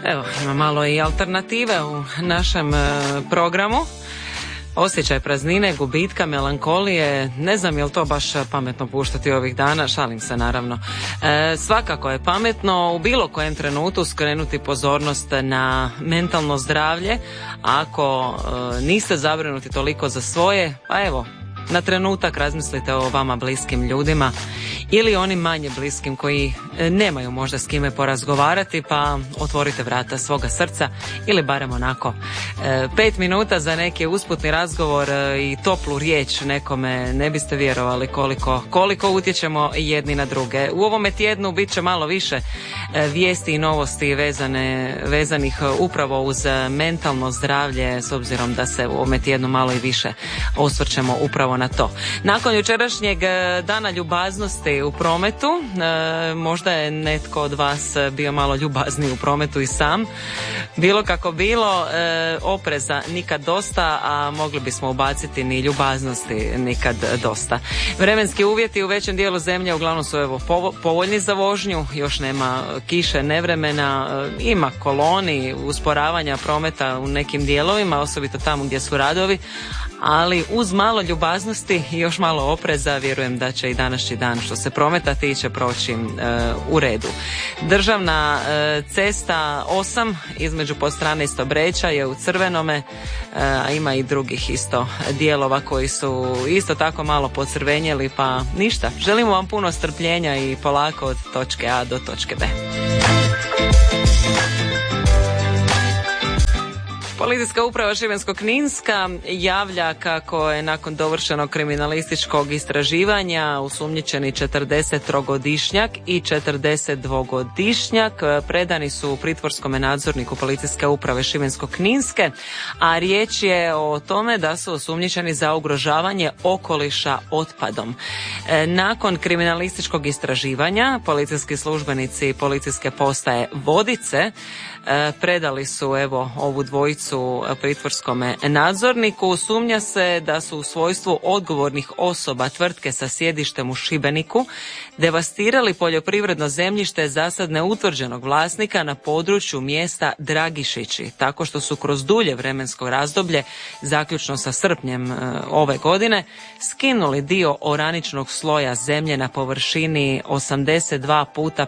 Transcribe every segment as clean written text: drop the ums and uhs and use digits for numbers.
Evo, ima malo i alternative u našem programu. Osjećaj praznine, gubitka, melankolije, ne znam je li to baš pametno puštati ovih dana, šalim se naravno. Svakako je pametno u bilo kojem trenutku skrenuti pozornost na mentalno zdravlje. Ako niste zabrinuti toliko za svoje, pa evo, na trenutak razmislite o vama bliskim ljudima ili onim manje bliskim koji nemaju možda s kime porazgovarati, pa otvorite vrata svoga srca ili barem onako 5 minuta za neki usputni razgovor i toplu riječ nekome. Ne biste vjerovali koliko utječemo jedni na druge. U ovome tjednu bit će malo više vijesti i novosti vezanih upravo uz mentalno zdravlje, s obzirom da se u ovome tjednu malo i više osvrćemo upravo na to. Nakon jučerašnjeg dana ljubaznosti u prometu, možda je netko od vas bio malo ljubazniji u prometu i sam. Bilo kako bilo, opreza nikad dosta, a mogli bismo ubaciti ni ljubaznosti nikad dosta. Vremenski uvjeti u većem dijelu zemlje uglavnom su evo povoljni za vožnju, još nema kiše, nevremena, ima koloni, usporavanja prometa u nekim dijelovima, osobito tamo gdje su radovi, ali uz malo ljubaznosti i još malo opreza vjerujem da će i današnji dan što se prometa tiče proći u redu. Državna cesta 8 između Podstrane i Stobreča je u crvenome, a ima i drugih isto dijelova koji su isto tako malo pocrvenjeli, pa ništa. Želimo vam puno strpljenja i polako od točke A do točke B. Policijska uprava Šibensko-kninska javlja kako je nakon dovršenog kriminalističkog istraživanja osumnjičeni 43-godišnjak i 42-godišnjak predani su pritvorskome nadzorniku Policijske uprave Šibensko-kninske, a riječ je o tome da su osumnjičeni za ugrožavanje okoliša otpadom. Nakon kriminalističkog istraživanja policijski službenici Policijske postaje Vodice predali su evo ovu dvojicu pritvorskome nadzorniku. Sumnja se da su u svojstvu odgovornih osoba tvrtke sa sjedištem u Šibeniku devastirali poljoprivredno zemljište zasad neutvrđenog vlasnika na području mjesta Dragišići, tako što su kroz dulje vremensko razdoblje, zaključno sa srpnjem ove godine, skinuli dio oraničnog sloja zemlje na površini 82 puta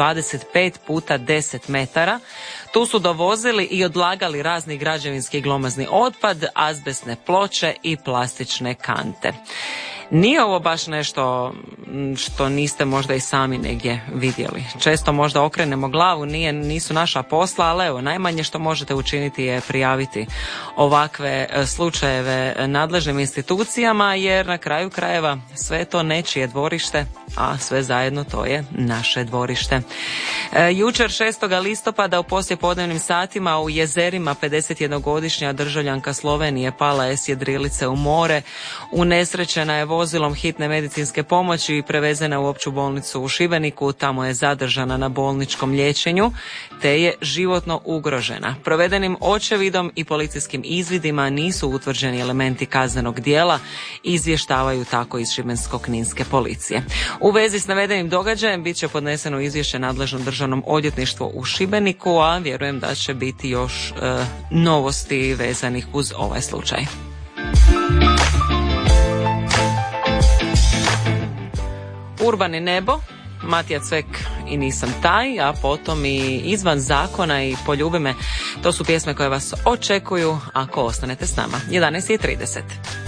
25 puta 10 metara. Tu su dovozili i odlagali razni građevinski glomazni otpad, azbestne ploče i plastične kante. Nije ovo baš nešto što niste možda i sami negdje vidjeli. Često možda okrenemo glavu, nisu naša posla, ali evo, najmanje što možete učiniti je prijaviti ovakve slučajeve nadležnim institucijama, jer na kraju krajeva sve to nečije dvorište, a sve zajedno to je naše dvorište. Jučer 6. listopada u poslijepodnevnim satima u Jezerima 51-godišnja državljanka Slovenije pala je s jedrilice u more. Unesrećena je vozilom hitne medicinske pomoći i prevezena u opću bolnicu u Šibeniku. Tamo je zadržana na bolničkom liječenju te je životno ugrožena. Provedenim očevidom i policijskim izvidima nisu utvrđeni elementi kaznenog djela, izvještavaju tako iz Šibensko-kninske policije. U vezi s navedenim događajem bit će podneseno izvješće nadležnom državnom odvjetništvu u Šibeniku, a vjerujem da će biti još novosti vezanih uz ovaj slučaj. Urbani nebo, Matija Cvek i Nisam taj, a potom i Izvan zakona i Poljubi me. To su pjesme koje vas očekuju ako ostanete s nama. 11:30.